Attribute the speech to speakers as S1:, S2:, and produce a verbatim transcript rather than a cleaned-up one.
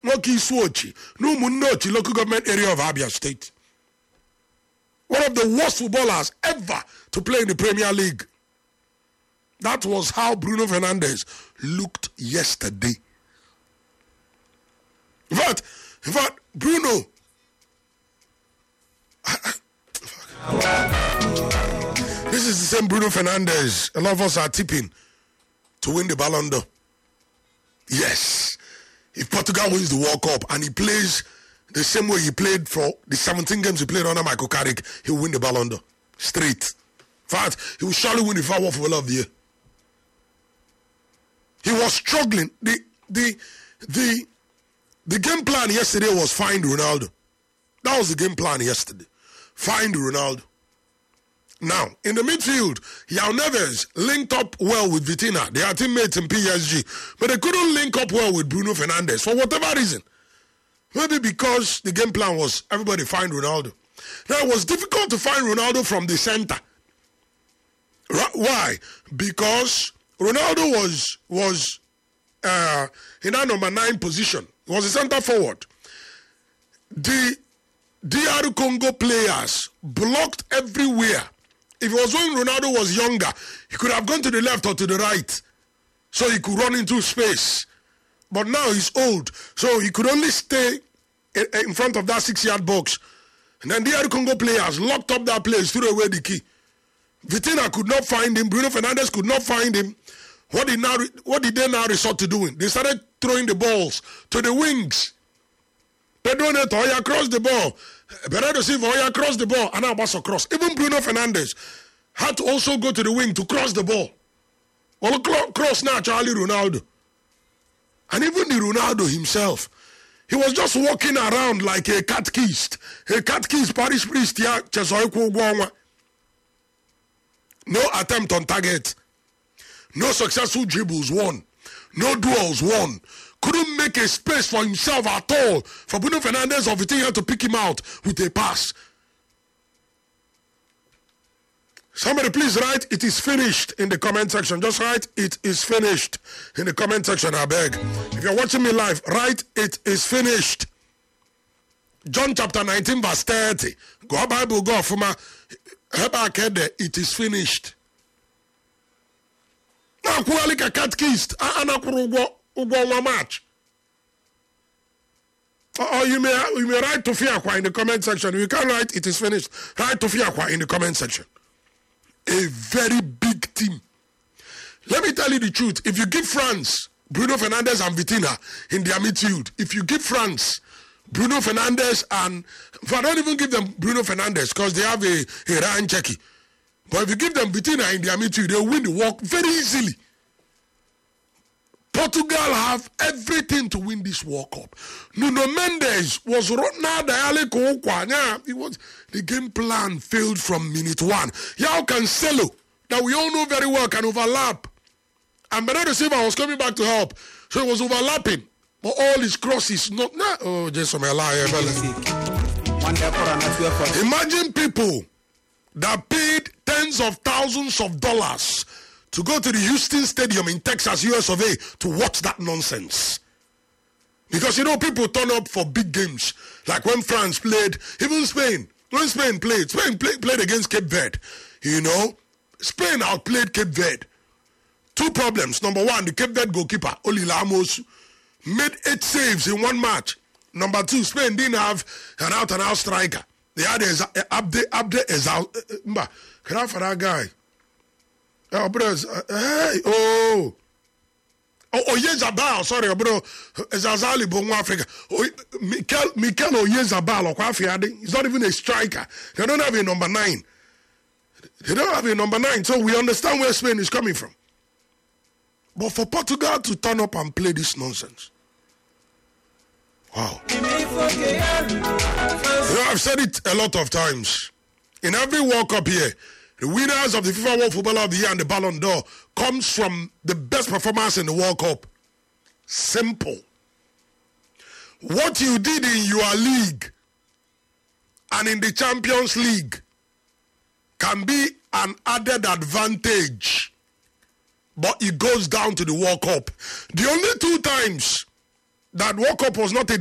S1: Loki Swochi, Numunochi, local government area of Abia State. One of the worst footballers ever to play in the Premier League. That was how Bruno Fernandes looked yesterday. In fact, in fact, Bruno. This is the same Bruno Fernandes. A lot of us are tipping to win the Ballon d'Or. Yes. If Portugal wins the World Cup and he plays the same way he played for the seventeen games he played under Michael Carrick, he will win the Ballon d'Or. Straight. In fact, he will surely win the FIFA World Footballer of the Year. He was struggling. The the the the game plan yesterday was find Ronaldo. That was the game plan yesterday. Find Ronaldo. Now, in the midfield, João Neves linked up well with Vitinha. They are teammates in P S G. But they couldn't link up well with Bruno Fernandes for whatever reason. Maybe because the game plan was everybody find Ronaldo. Now, it was difficult to find Ronaldo from the center. Why? Because Ronaldo was was uh, in that number nine position. He was a center forward. The D R Congo players blocked everywhere. If it was when Ronaldo was younger, he could have gone to the left or to the right, so he could run into space. But now he's old, so he could only stay in front of that six-yard box. And then D R Congo players locked up that place, threw away the key. Vitinha could not find him. Bruno Fernandes could not find him. What did now? What did they now resort to doing? They started throwing the balls to the wings. Pedro Neto, Oya cross the ball. Bernardo Silva, Oya cross the ball. And now Basso cross. Even Bruno Fernandes had to also go to the wing to cross the ball. Well, cross now Charlie Ronaldo. And even the Ronaldo himself, he was just walking around like a catechist. A catechist, parish priest, yeah, no attempt on target. No successful dribbles won. No duels won. Couldn't make a space for himself at all for Bruno Fernandes or Vitinha to pick him out with a pass. Somebody please write, it is finished in the comment section. Just write, it is finished in the comment section, I beg. If you're watching me live, write, it is finished. John chapter nineteen verse thirty. Go Bible, go for my it is finished. Now, like a catechist, one match. Or you may you may write to Fiakwa in the comment section. You can write it is finished. Write to Fiakwa in the comment section. A very big team. Let me tell you the truth. If you give France Bruno Fernandes and Vitinha in their midfield, if you give France Bruno Fernandes and if I don't even give them Bruno Fernandes because they have a, a Ryan Cherki. But if you give them Vitinha in their midfield, they'll win the walk very easily. Portugal have everything to win this World Cup. Nuno Mendes was it was the game plan failed from minute one. João Cancelo, that we all know very well, can overlap. And Bernardo Silva was coming back to help. So it was overlapping. But all his crosses, not nah. Oh, just some imagine people that paid tens of thousands of dollars to go to the Houston Stadium in Texas, U S of A, to watch that nonsense. Because, you know, people turn up for big games. Like when France played, even Spain. When Spain played, Spain play, played against Cape Verde. You know, Spain outplayed Cape Verde. Two problems. Number one, the Cape Verde goalkeeper, Oli Lamos, made eight saves in one match. Number two, Spain didn't have an out-and-out striker. They had Abde Abde Ezal. Can I for that guy? Oh, bro, hey, oh. Oh, Oyezabal, sorry, bro. Ezazali Bongo Africa. Oh, Mikel, Mikel Oyezabal, he's not even a striker. They don't have a number nine. They don't have a number nine, so we understand where Spain is coming from. But for Portugal to turn up and play this nonsense. Wow. You know, I've said it a lot of times. In every World Cup here, the winners of the FIFA World Footballer of the Year and the Ballon d'Or comes from the best performance in the World Cup. Simple. What you did in your league and in the Champions League can be an added advantage, but it goes down to the World Cup. The only two times that World Cup was not a